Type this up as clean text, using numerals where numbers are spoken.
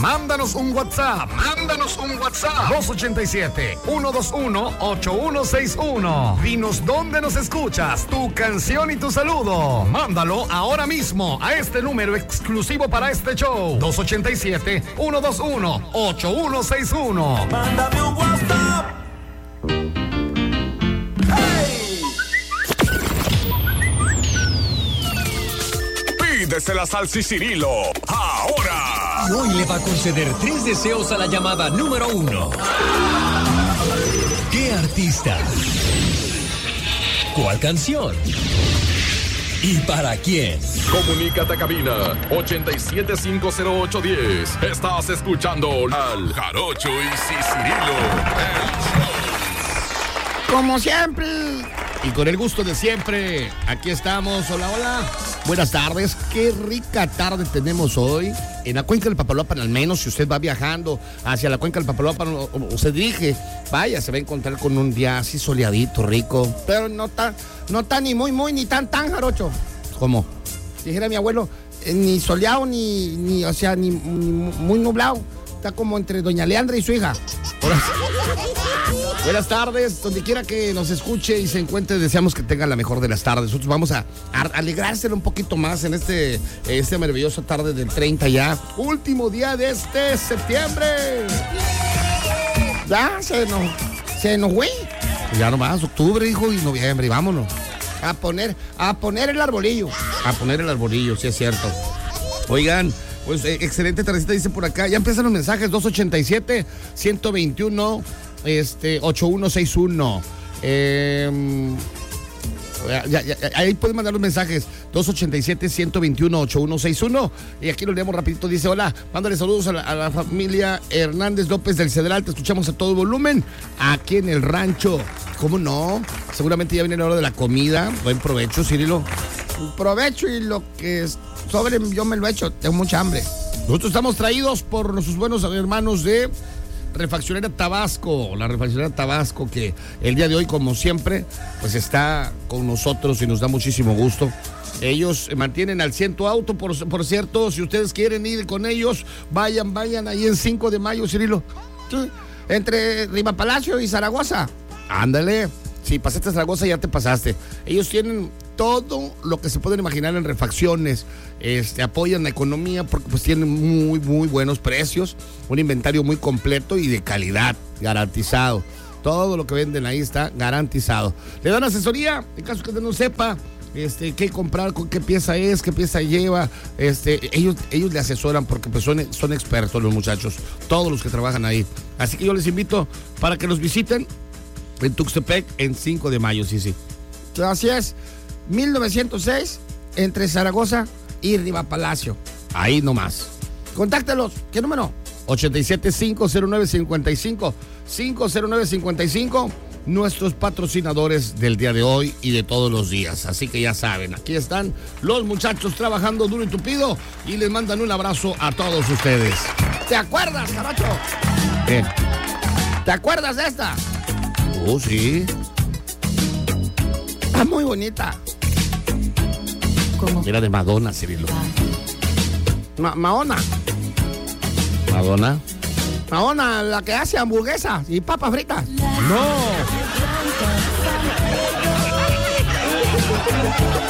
Mándanos un WhatsApp. 287-121-8161. Dinos dónde nos escuchas, tu canción y tu saludo. Mándalo ahora mismo a este número exclusivo para este show. 287-121-8161. Mándame un WhatsApp. Pídesela Salsa y Cirilo, ahora. Y hoy le va a conceder 3 deseos a la llamada número 1. ¿Qué artista? ¿Cuál canción? ¿Y para quién? Comunícate a cabina 87-508-10. Estás escuchando al Jarocho y Cirilo, el show. Como siempre. Y con el gusto de siempre, aquí estamos. Hola, hola. Buenas tardes. Qué rica tarde tenemos hoy. En la cuenca del Papaloapan, al menos, si usted va viajando hacia la cuenca del Papaloapan o se dirige, vaya, se va a encontrar con un día así soleadito, rico. Pero no está ni muy, ni tan, Jarocho. ¿Cómo? Dijera mi abuelo, ni soleado, ni muy nublado. Está como entre doña Leandra y su hija. Buenas tardes, donde quiera que nos escuche y se encuentre, deseamos que tenga la mejor de las tardes. Nosotros vamos a alegrárselo un poquito más en este maravillosa tarde del 30 ya. Último día de este septiembre. Ya se nos fue. Ya nomás, octubre, hijo, y noviembre, y vámonos. A poner el arbolillo. A poner el arbolillo, sí es cierto. Oigan, pues excelente tardecita, dice por acá. Ya empiezan los mensajes, 287-121. 8161. Ahí pueden mandar los mensajes 287-121-8161. Y aquí lo leemos rapidito. Dice: hola, mándale saludos a la familia Hernández López del Cedral. Te escuchamos a todo volumen aquí en el rancho. ¿Cómo no? Seguramente ya viene la hora de la comida. Buen provecho, Cirilo. Provecho, y lo que sobre yo me lo echo. Tengo mucha hambre. Nosotros estamos traídos por nuestros buenos hermanos de Refaccionaria Tabasco, la Refaccionaria Tabasco, que el día de hoy, como siempre, pues está con nosotros y nos da muchísimo gusto. Ellos mantienen al 100 tu auto, por cierto. Si ustedes quieren ir con ellos, vayan ahí en 5 de mayo, Cirilo. Sí, entre Riva Palacio y Zaragoza. Ándale, si pasaste a Zaragoza ya te pasaste. Ellos tienen todo lo que se pueden imaginar en refacciones. Apoyan la economía porque pues tienen muy, muy buenos precios, un inventario muy completo y de calidad, garantizado. Todo lo que venden ahí está garantizado. Le dan asesoría, en caso que usted no sepa qué comprar, qué pieza es, qué pieza lleva. Ellos le asesoran porque pues son expertos los muchachos, todos los que trabajan ahí. Así que yo les invito para que los visiten en Tuxtepec en 5 de mayo, sí. Así es, 1906, entre Zaragoza y Riva Palacio. Ahí nomás. Contáctelos. ¿Qué número? 87-509-55. Nuestros patrocinadores del día de hoy y de todos los días. Así que ya saben, aquí están los muchachos trabajando duro y tupido y les mandan un abrazo a todos ustedes. ¿Te acuerdas, Jarocho? ¿Te acuerdas de esta? Oh, sí. Está muy bonita. ¿Cómo? Era de Madonna, Cirilo. Madonna, la que hace hamburguesas y papas fritas. No.